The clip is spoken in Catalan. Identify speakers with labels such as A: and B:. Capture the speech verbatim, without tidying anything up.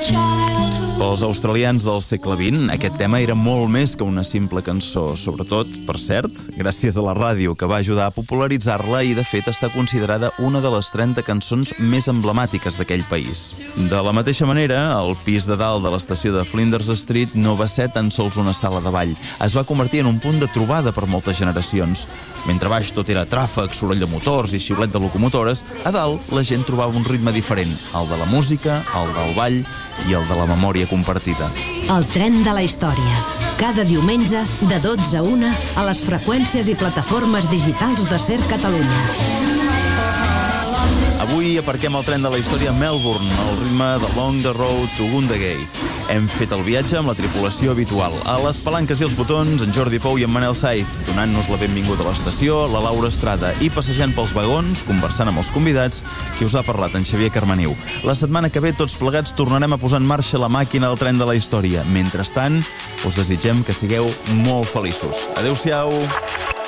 A: Pels australians del segle vint, aquest tema era molt més que una simple cançó, sobretot, per cert, gràcies a la ràdio, que va ajudar a popularitzar-la i, de fet, està considerada una de les trenta cançons més emblemàtiques d'aquell país. De la mateixa manera, el pis de dalt de l'estació de Flinders Street no va ser tan sols una sala de ball. Es va convertir en un punt de trobada per moltes generacions. Mentre baix tot era tràfec, soroll de motors i xiulet de locomotores, a dalt la gent trobava un ritme diferent, el de la música, el del ball i el de la memòria compartida.
B: El tren de la història. Cada diumenge, de dotze a una, a les freqüències i plataformes digitals de Ser Catalunya.
A: Avui aparquem el tren de la història a Melbourne, al ritme de Along the Road to Gundagai. Hem fet el viatge amb la tripulació habitual. A les palanques i els botons, en Jordi Pou i en Manel Saiz, donant-nos la benvinguda a l'estació, la Laura Estrada, i passejant pels vagons, conversant amb els convidats, qui us ha parlat, en Xavier Carmaniu. La setmana que ve, tots plegats, tornarem a posar en marxa la màquina del tren de la història. Mentrestant, us desitgem que sigueu molt feliços. Adéu-siau!